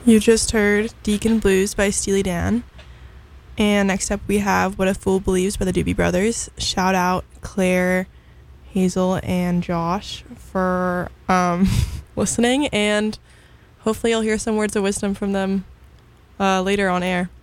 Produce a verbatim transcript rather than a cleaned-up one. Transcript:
You just heard Deacon Blues by Steely Dan. And next up we have What a Fool Believes by the Doobie Brothers. Shout out Claire, Hazel, and Josh for um, listening, and hopefully you'll hear some words of wisdom from them uh, later on air.